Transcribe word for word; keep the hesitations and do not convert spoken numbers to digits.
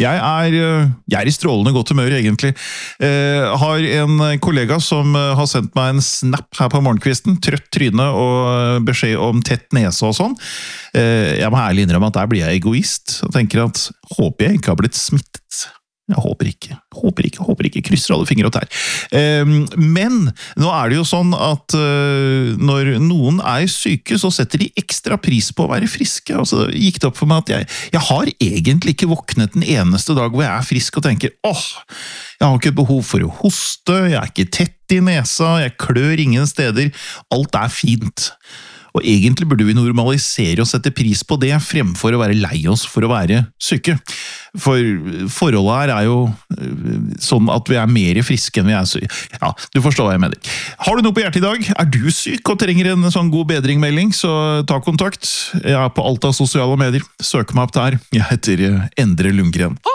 Jeg er, jeg er i strålende godt humør, egentlig. Jeg har en kollega som har sendt meg en snap her på morgenkvisten, trøtt tryne og beskjed om tett nese og sånn. Jeg må ærlig innrømme at der blir jeg egoist, og tenker at håper jeg ikke har blitt smittet. Jeg håper ikke, håper ikke, håper ikke, krysser alle fingre og tær. Men nå er det jo sånn at når noen er syke, så setter de ekstra pris på å være friske. Altså, gikk det opp for meg at jeg, jeg har egentlig ikke våknet den eneste dag hvor jeg er frisk og tenker, åh, jeg har ikke behov for å hoste, jeg er ikke tett i nesa, jeg klør ingen steder, alt er fint. Og egentlig burde vi normalisere og sette pris på det, fremfor å være lei oss for å være syke. For forholdet her er jo sånn at vi er mer friske enn vi er syke. Ja, du forstår hva jeg mener. Har du noe på hjertet i dag? Er du syk og trenger en sånn god bedringmelding, så ta kontakt. Jeg er på alt av sosiale medier. Søk meg opp der. Jeg heter Endre Lundgren.